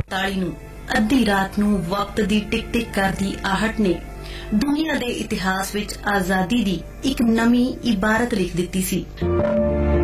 1948 ਨੂੰ ਅੱਧੀ ਰਾਤ ਨੂੰ ਵਕਤ ਦੀ ਟਿਕ ਟਿਕ ਕਰਦੀ ਆਹਟ ਨੇ ਦੁਨੀਆ ਦੇ ਇਤਿਹਾਸ ਵਿੱਚ ਆਜ਼ਾਦੀ ਦੀ ਇੱਕ ਨਵੀਂ ਇਬਾਰਤ ਲਿਖ ਦਿੱਤੀ ਸੀ।